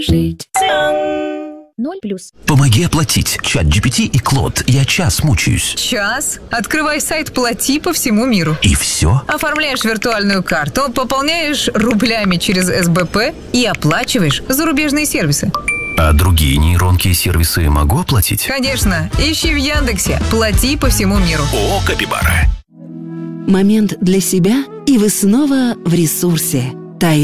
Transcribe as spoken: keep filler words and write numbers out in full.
жить. Ноль плюс. Помоги оплатить. ChatGPT и Клод. Я час мучаюсь. Час? Открывай сайт «Плати» по всему миру. И все? Оформляешь виртуальную карту, пополняешь рублями через эс бэ пэ и оплачиваешь зарубежные сервисы. А другие нейронки и сервисы могу оплатить? Конечно. Ищи в Яндексе «Плати» по всему миру. О, Капибара. Момент для себя, и вы снова в ресурсе.